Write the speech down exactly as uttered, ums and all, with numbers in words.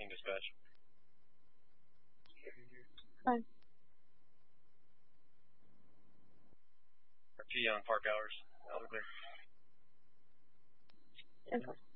fourteen dispatch. Fine. R P on park hours. Out of there. Okay.